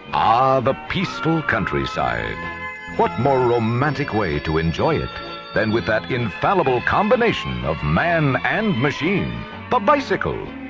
Ah, the peaceful countryside. What more romantic way to enjoy it than with that infallible combination of man and machine, the bicycle?